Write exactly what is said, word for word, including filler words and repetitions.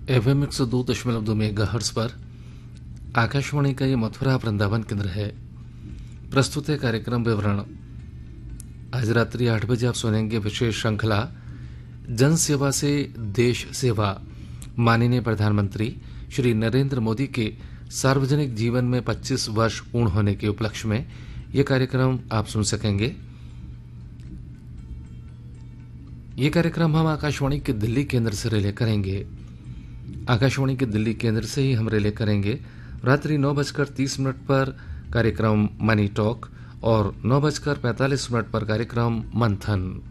F M एक सौ दो दशमलव दो मेगा हर्ट्स पर आकाशवाणी का ये मथुरा वृंदावन केंद्र है। प्रस्तुत है कार्यक्रम विवरण। आज रात्रि आठ बजे आप सुनेंगे विशेष श्रृंखला जन सेवा से देश सेवा। माननीय प्रधानमंत्री श्री नरेंद्र मोदी के सार्वजनिक जीवन में पच्चीस वर्ष पूर्ण होने के उपलक्ष्य में यह कार्यक्रम आप सुन सकेंगे। ये कार्यक्रम हम आकाशवाणी के दिल्ली केंद्र से रिले करेंगे। आकाशवाणी के दिल्ली केंद्र से ही हम रिले करेंगे। रात्रि नौ बजकर तीस मिनट पर कार्यक्रम मनी टॉक और नौ बजकर पैंतालीस मिनट पर कार्यक्रम मंथन।